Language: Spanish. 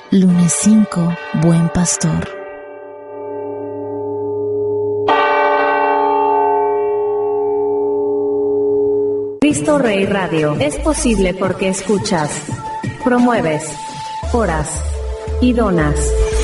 Lunes 5, Buen Pastor. Cristo Rey Radio es posible porque escuchas, promueves, oras y donas.